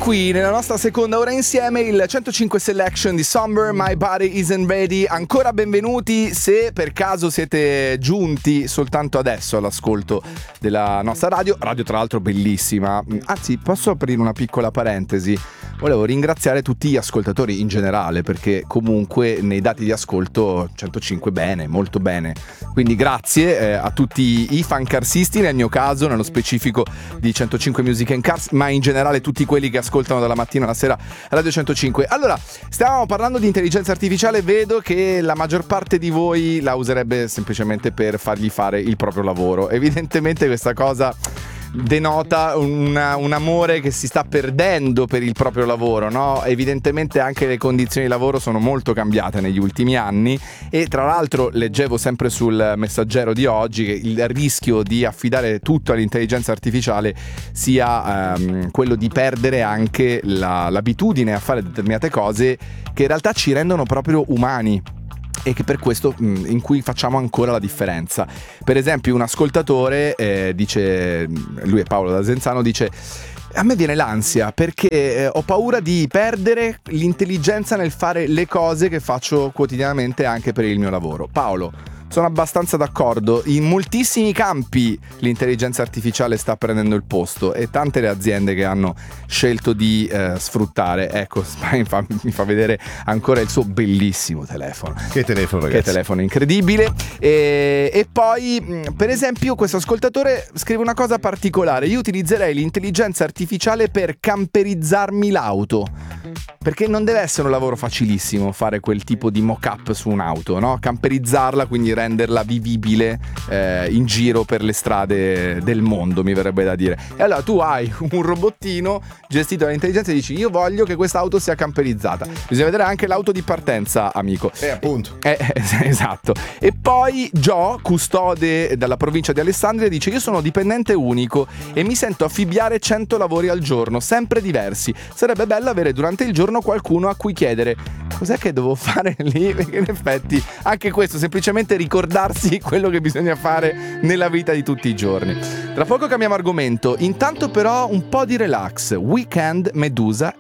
qui nella nostra seconda ora insieme il 105 Selection di Summer, My Body Isn't Ready. Ancora benvenuti se per caso siete giunti soltanto adesso all'ascolto della nostra radio tra l'altro bellissima. Anzi, posso aprire una piccola parentesi? Volevo ringraziare tutti gli ascoltatori in generale, perché comunque nei dati di ascolto 105 bene, molto bene. Quindi grazie a tutti i fancarsisti, nel mio caso, nello specifico di 105 Music and Cars, ma in generale tutti quelli che ascoltano dalla mattina alla sera Radio 105. Allora, stavamo parlando di intelligenza artificiale, vedo che la maggior parte di voi la userebbe semplicemente per fargli fare il proprio lavoro. Evidentemente questa cosa denota un amore che si sta perdendo per il proprio lavoro, no? Evidentemente anche le condizioni di lavoro sono molto cambiate negli ultimi anni, e tra l'altro leggevo sempre sul Messaggero di oggi che il rischio di affidare tutto all'intelligenza artificiale sia quello di perdere anche l'abitudine a fare determinate cose che in realtà ci rendono proprio umani, e che per questo in cui facciamo ancora la differenza. Per esempio un ascoltatore dice, lui è Paolo da Zenzano, dice: a me viene l'ansia perché ho paura di perdere l'intelligenza nel fare le cose che faccio quotidianamente anche per il mio lavoro. Paolo, sono abbastanza d'accordo, in moltissimi campi l'intelligenza artificiale sta prendendo il posto, e tante le aziende che hanno scelto di sfruttare. Ecco, mi fa vedere ancora il suo bellissimo telefono. Che telefono, ragazzi? Che telefono incredibile. E poi, per esempio, questo ascoltatore scrive una cosa particolare: io utilizzerei l'intelligenza artificiale per camperizzarmi l'auto, perché non deve essere un lavoro facilissimo fare quel tipo di mock-up su un'auto, no? Camperizzarla, quindi renderla vivibile in giro per le strade del mondo, mi verrebbe da dire. E allora tu hai un robottino gestito dall'intelligenza e dici: io voglio che questa auto sia camperizzata. Bisogna vedere anche l'auto di partenza, amico. Appunto. Esatto. E poi Gio, custode dalla provincia di Alessandria, dice: io sono dipendente unico e mi sento affibbiare 100 lavori al giorno, sempre diversi. Sarebbe bello avere durante il giorno qualcuno a cui chiedere cos'è che devo fare lì, perché in effetti anche questo, semplicemente ricordarsi quello che bisogna fare nella vita di tutti i giorni. Tra poco cambiamo argomento, intanto però un po' di relax. Weekend, Medusa